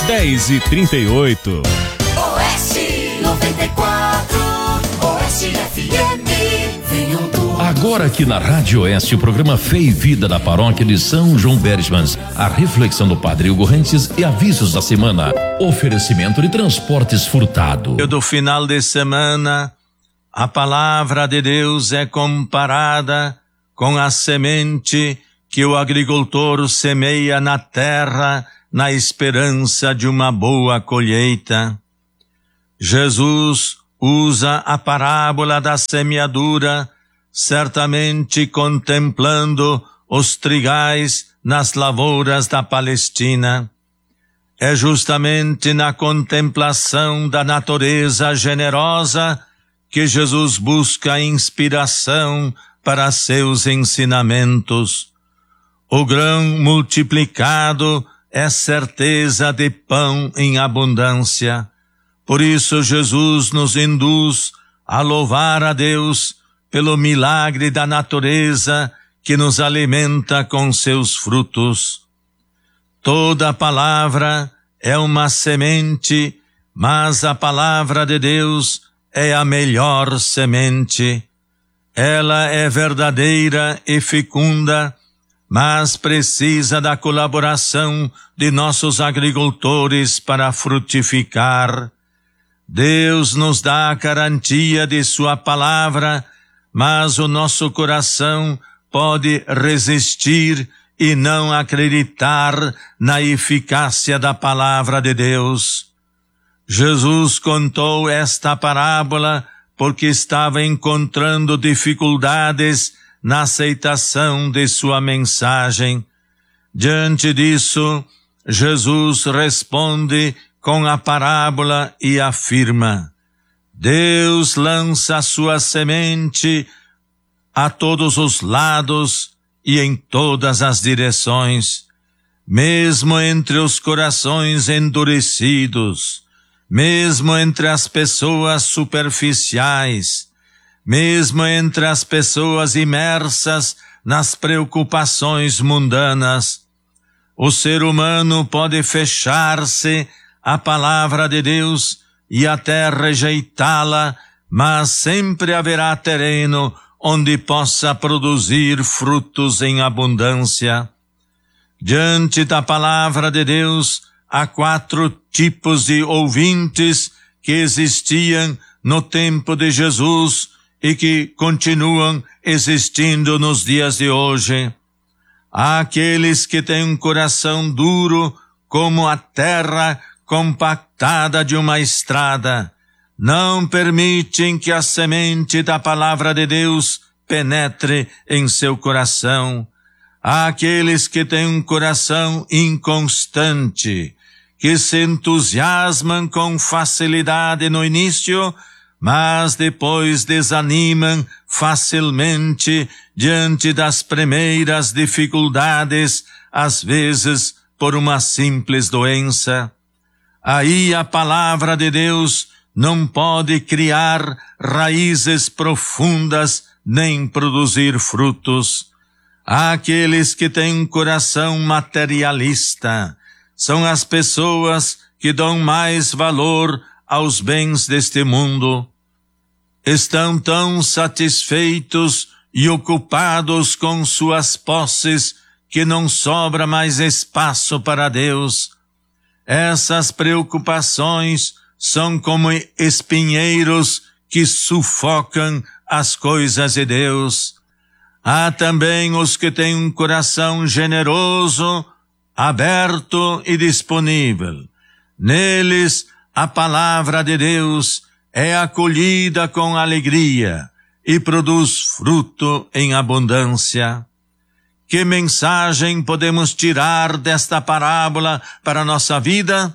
10h38. Oeste 94, Oeste FM, venham do... Agora aqui na Rádio Oeste, o programa Fé e Vida da Paróquia de São João Bergmans, a reflexão do Padre Hugo Rantes e avisos da semana. Oferecimento de Transportes Furtado. Do final de semana, a palavra de Deus é comparada com a semente que o agricultor semeia na terra na esperança de uma boa colheita. Jesus usa a parábola da semeadura, certamente contemplando os trigais nas lavouras da Palestina. É justamente na contemplação da natureza generosa que Jesus busca inspiração para seus ensinamentos. O grão multiplicado é certeza de pão em abundância. Por isso Jesus nos induz a louvar a Deus pelo milagre da natureza que nos alimenta com seus frutos. Toda palavra é uma semente, mas a palavra de Deus é a melhor semente. Ela é verdadeira e fecunda, mas precisa da colaboração de nossos agricultores para frutificar. Deus nos dá a garantia de sua palavra, mas o nosso coração pode resistir e não acreditar na eficácia da palavra de Deus. Jesus contou esta parábola porque estava encontrando dificuldades na aceitação de sua mensagem. Diante disso, Jesus responde com a parábola e afirma: Deus lança a sua semente a todos os lados e em todas as direções, mesmo entre os corações endurecidos, mesmo entre as pessoas superficiais, mesmo entre as pessoas imersas nas preocupações mundanas. O ser humano pode fechar-se à palavra de Deus e até rejeitá-la, mas sempre haverá terreno onde possa produzir frutos em abundância. Diante da palavra de Deus, há 4 tipos de ouvintes que existiam no tempo de Jesus e que continuam existindo nos dias de hoje. Há aqueles que têm um coração duro como a terra compactada de uma estrada. Não permitem que a semente da palavra de Deus penetre em seu coração. Há aqueles que têm um coração inconstante, que se entusiasmam com facilidade no início, mas depois desanimam facilmente diante das primeiras dificuldades, às vezes por uma simples doença. Aí a palavra de Deus não pode criar raízes profundas nem produzir frutos. Há aqueles que têm um coração materialista. São as pessoas que dão mais valor aos bens deste mundo. Estão tão satisfeitos e ocupados com suas posses que não sobra mais espaço para Deus. Essas preocupações são como espinheiros que sufocam as coisas de Deus. Há também os que têm um coração generoso, aberto e disponível. Neles, a palavra de Deus é acolhida com alegria e produz fruto em abundância. Que mensagem podemos tirar desta parábola para a nossa vida?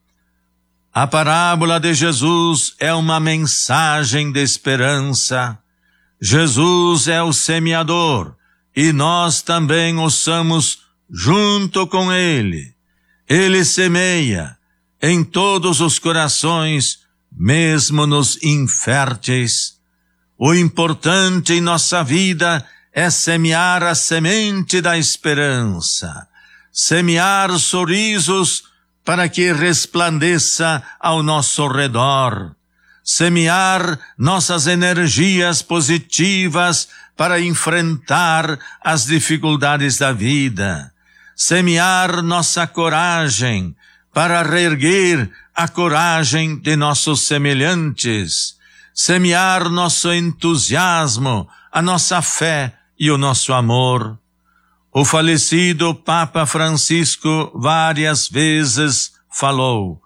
A parábola de Jesus é uma mensagem de esperança. Jesus é o semeador e nós também o somos junto com ele. Ele semeia em todos os corações, mesmo nos inférteis. O importante em nossa vida é semear a semente da esperança, semear sorrisos para que resplandeça ao nosso redor. Semear nossas energias positivas para enfrentar as dificuldades da vida. Semear nossa coragem para reerguer a coragem de nossos semelhantes. Semear nosso entusiasmo, a nossa fé e o nosso amor. O falecido Papa Francisco várias vezes falou: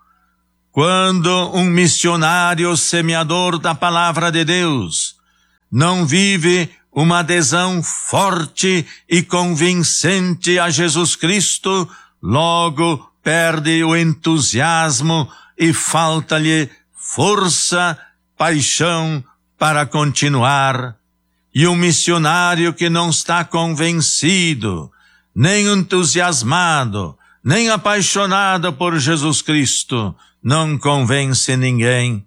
quando um missionário semeador da palavra de Deus não vive uma adesão forte e convincente a Jesus Cristo, logo perde o entusiasmo e falta-lhe força, paixão para continuar. E um missionário que não está convencido, nem entusiasmado, nem apaixonado por Jesus Cristo, não convence ninguém.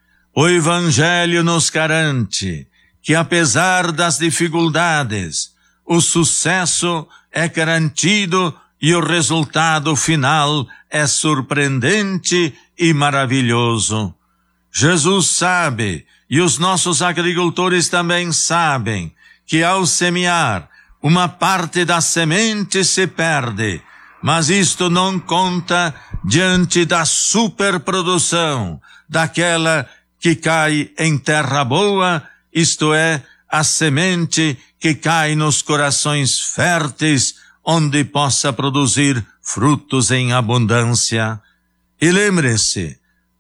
O Evangelho nos garante que, apesar das dificuldades, o sucesso é garantido e o resultado final é surpreendente e maravilhoso. Jesus sabe, e os nossos agricultores também sabem, que ao semear, uma parte da semente se perde, mas isto não conta diante da superprodução, daquela que cai em terra boa, isto é, a semente que cai nos corações férteis, onde possa produzir frutos em abundância. E lembre-se,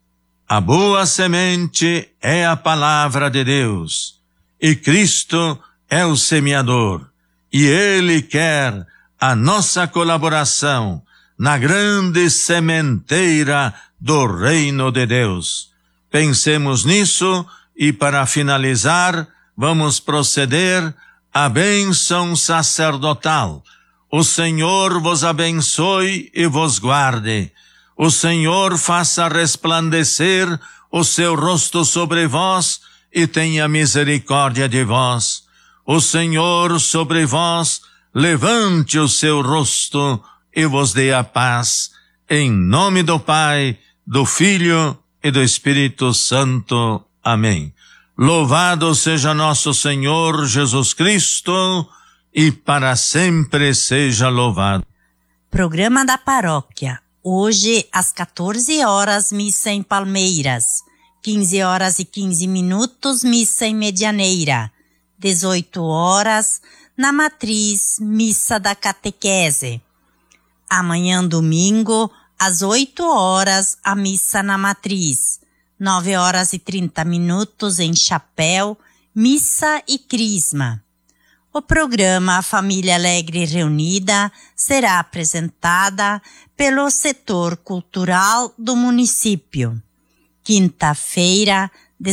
a boa semente é a palavra de Deus, e Cristo é o semeador, e Ele quer a nossa colaboração na grande sementeira do reino de Deus. Pensemos nisso e, para finalizar, vamos proceder à bênção sacerdotal. O Senhor vos abençoe e vos guarde. O Senhor faça resplandecer o seu rosto sobre vós e tenha misericórdia de vós. O Senhor sobre vós levante o seu rosto e vos dê a paz. Em nome do Pai, do Filho e do Espírito Santo. Amém. Louvado seja nosso Senhor Jesus Cristo e para sempre seja louvado. Programa da Paróquia. Hoje, às 14 horas, missa em Palmeiras. 15 horas e 15 minutos, missa em Medianeira. 18 horas, na Matriz, missa da catequese. Amanhã, domingo, às 8 horas, a missa na Matriz. 9 horas e 30 minutos, em Chapéu, missa e crisma. O programa Família Alegre Reunida será apresentada pelo setor cultural do município. Quinta-feira,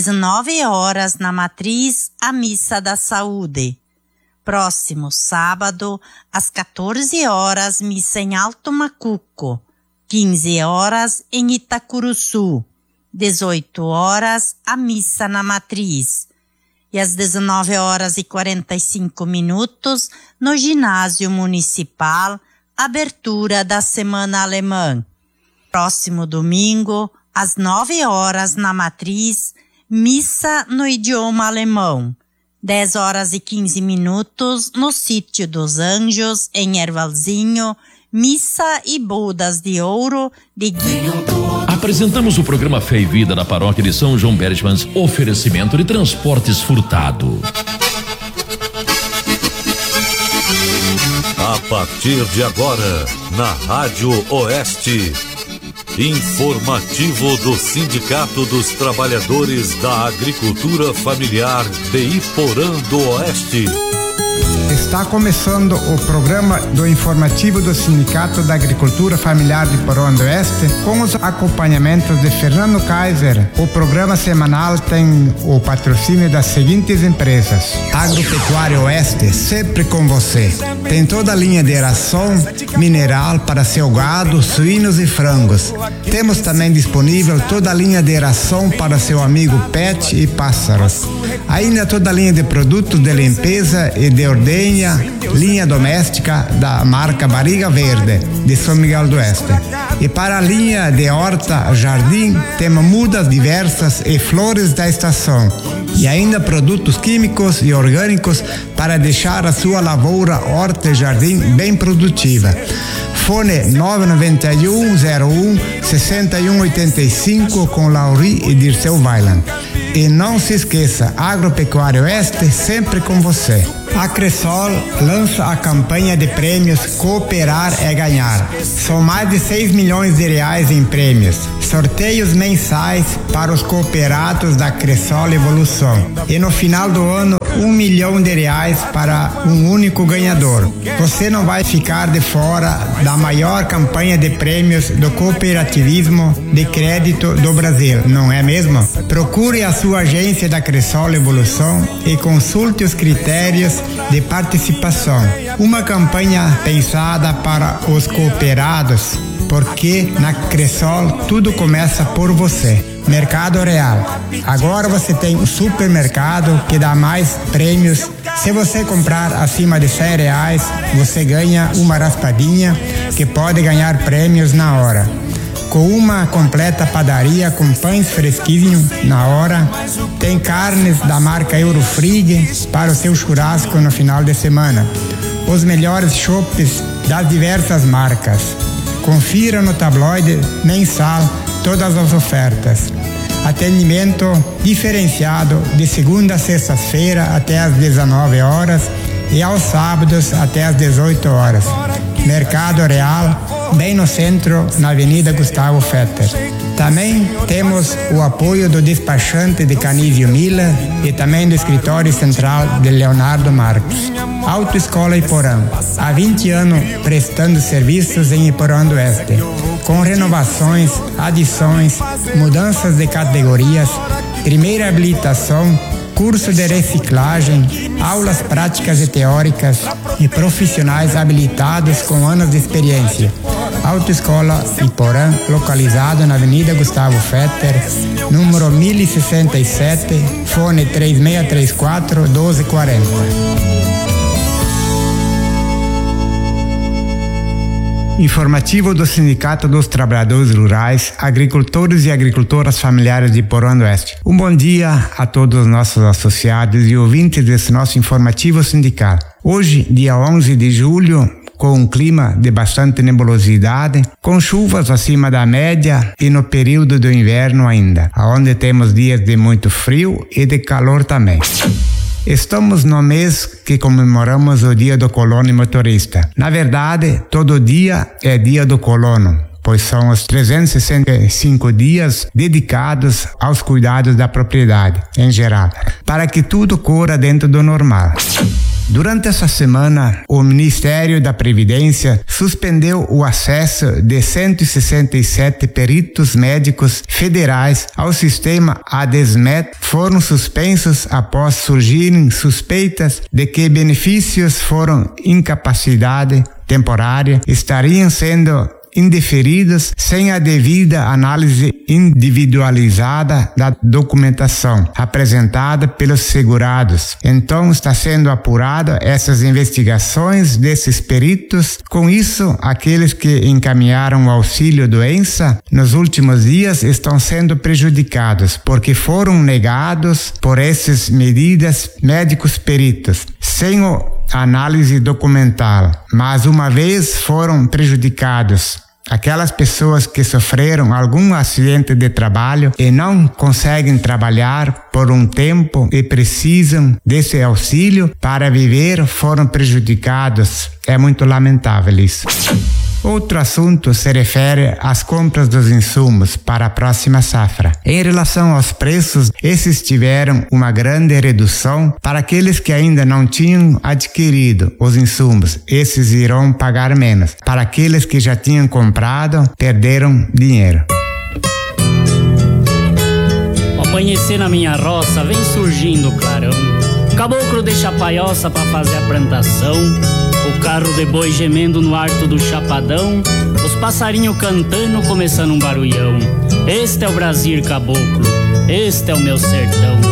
19 horas, na Matriz, a Missa da Saúde. Próximo sábado, às 14 horas, missa em Alto Macuco. 15 horas, em Itacuruçu. 18 horas, a missa na Matriz. E às 19 horas e 45 minutos, no ginásio municipal, abertura da Semana Alemã. Próximo domingo, às 9 horas, na Matriz, missa no idioma alemão. 10 horas e 15 minutos, no Sítio dos Anjos, em Ervalzinho, missa e bodas de ouro de Apresentamos o programa Fé e Vida da Paróquia de São João Bergmans, oferecimento de transportes Furtado. A partir de agora, na Rádio Oeste, informativo do Sindicato dos Trabalhadores da Agricultura Familiar de Iporã do Oeste. Está começando o programa do informativo do Sindicato da Agricultura Familiar de Iporã do Oeste, com os acompanhamentos de Fernando Kaiser. O programa semanal tem o patrocínio das seguintes empresas: Agropecuária Oeste, sempre com você. Tem toda a linha de ração mineral para seu gado, suínos e frangos. Temos também disponível toda a linha de ração para seu amigo pet e pássaros. Ainda toda a linha de produtos de limpeza e de ordenha tenha linha doméstica da marca Barriga Verde, de São Miguel do Oeste. E para a linha de horta jardim, temos mudas diversas e flores da estação. E ainda produtos químicos e orgânicos para deixar a sua lavoura, horta e jardim bem produtiva. Fone 99101-6185 com Lauri e Dirceu Weiland. E não se esqueça, Agropecuária Oeste sempre com você. A Cressol lança a campanha de prêmios Cooperar é Ganhar. São mais de 6 milhões de reais em prêmios. Sorteios mensais para os cooperados da Cressol Evolução. E no final do ano, 1 milhão de reais para um único ganhador. Você não vai ficar de fora da maior campanha de prêmios do cooperativismo de crédito do Brasil, não é mesmo? Procure a sua agência da Cressol Evolução e consulte os critérios de participação. Uma campanha pensada para os cooperados, porque na Cressol tudo começa por você. Mercado Real. Agora você tem um supermercado que dá mais prêmios. Se você comprar acima de R$100, você ganha uma raspadinha que pode ganhar prêmios na hora. Com uma completa padaria com pães fresquinhos na hora, tem carnes da marca Eurofrig para o seu churrasco no final de semana. Os melhores chopes das diversas marcas. Confira no tabloide mensal todas as ofertas. Atendimento diferenciado de segunda a sexta-feira até às 19 horas e aos sábados até às 18 horas. Mercado Real, bem no centro, na Avenida Gustavo Fetter. Também temos o apoio do despachante de Canísio Miller e também do escritório central de Leonardo Marcos. Autoescola Iporã, há 20 anos prestando serviços em Iporã do Oeste, com renovações, adições, mudanças de categorias, primeira habilitação, curso de reciclagem, aulas práticas e teóricas e profissionais habilitados com anos de experiência. Autoescola Iporã, localizado na Avenida Gustavo Fetter, número 1067, fone 3634-1240. Informativo do Sindicato dos Trabalhadores Rurais, Agricultores e Agricultoras Familiares de Iporã do Oeste. Um bom dia a todos os nossos associados e ouvintes desse nosso informativo sindical. Hoje, dia 11 de julho, com um clima de bastante nebulosidade, com chuvas acima da média e no período do inverno ainda, onde temos dias de muito frio e de calor também. Estamos no mês que comemoramos o Dia do Colono e Motorista. Na verdade, todo dia é Dia do Colono, pois são os 365 dias dedicados aos cuidados da propriedade, em geral, para que tudo corra dentro do normal. Durante essa semana, o Ministério da Previdência suspendeu o acesso de 167 peritos médicos federais ao sistema ADESMET. Foram suspensos após surgirem suspeitas de que benefícios foram incapacidade temporária estariam sendo indeferidos sem a devida análise individualizada da documentação apresentada pelos segurados. Então está sendo apurada essas investigações desses peritos. Com isso, aqueles que encaminharam o auxílio doença nos últimos dias estão sendo prejudicados porque foram negados por essas medidas médicos peritos sem análise documental, mas uma vez foram prejudicados aquelas pessoas que sofreram algum acidente de trabalho e não conseguem trabalhar por um tempo e precisam desse auxílio para viver, foram prejudicados. É muito lamentável isso. Outro assunto se refere às compras dos insumos para a próxima safra. Em relação aos preços, esses tiveram uma grande redução. Para aqueles que ainda não tinham adquirido os insumos, esses irão pagar menos. Para aqueles que já tinham comprado, perderam dinheiro. O amanhecer na minha roça vem surgindo o clarão. Caboclo deixa a paioça pra fazer a plantação. O carro de boi gemendo no arto do chapadão. Os passarinhos cantando, começando um barulhão. Este é o Brasil caboclo, este é o meu sertão.